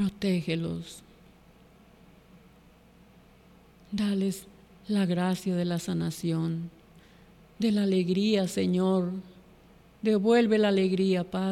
protégelos. Dales la gracia de la sanación, de la alegría, Señor. Devuelve la alegría, Padre.